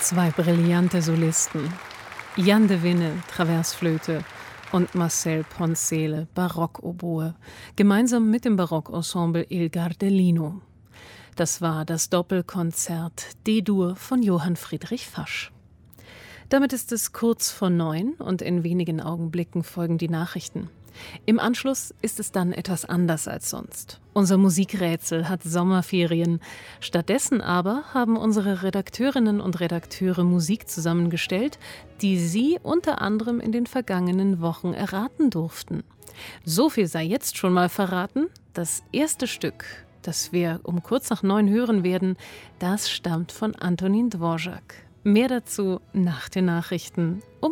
Zwei brillante Solisten. Jan de Winne, Traversflöte und Marcel Poncele, Barockoboe, gemeinsam mit dem Barockensemble Il Gardellino. Das war das Doppelkonzert D-Dur von Johann Friedrich Fasch. Damit ist es kurz vor 9 und in wenigen Augenblicken folgen die Nachrichten. Im Anschluss ist es dann etwas anders als sonst. Unser Musikrätsel hat Sommerferien. Stattdessen aber haben unsere Redakteurinnen und Redakteure Musik zusammengestellt, die Sie unter anderem in den vergangenen Wochen erraten durften. So viel sei jetzt schon mal verraten: Das erste Stück, das wir um kurz nach 9 hören werden, das stammt von Antonín Dvořák. Mehr dazu nach den Nachrichten um